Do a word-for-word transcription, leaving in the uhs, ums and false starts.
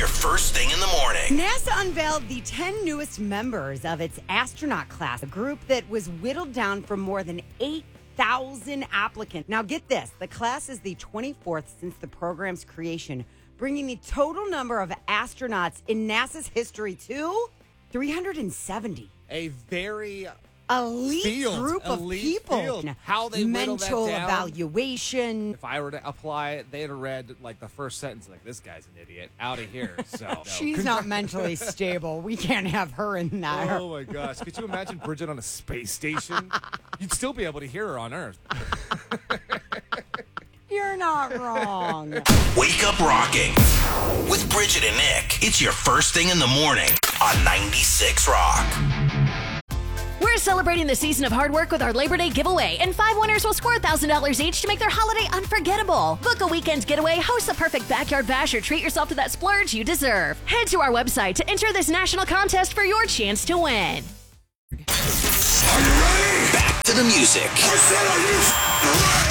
your first thing in the morning. NASA unveiled the ten newest members of its astronaut class, a group that was whittled down from more than eight thousand applicants. Now get this, the class is the twenty-fourth since the program's creation, bringing the total number of astronauts in NASA's history to three hundred seventy. A very elite field, group of elite people. Field. How they whittle that mental down. evaluation. If I were to apply, they'd have read like the first sentence, like, this guy's an idiot. Out of here. So no. She's not mentally stable. We can't have her in there. Oh my gosh. Could you imagine Bridget on a space station? You'd still be able to hear her on Earth. You're not wrong. Wake up rocking with Bridget and Nick. It's your first thing in the morning on ninety-six Rock. We're celebrating the season of hard work with our Labor Day giveaway, and five winners will score one thousand dollars each to make their holiday unforgettable. Book a weekend getaway, host the perfect backyard bash, or treat yourself to that splurge you deserve. Head to our website to enter this national contest for your chance to win. Are you ready? Back to the music. I said, are you ready?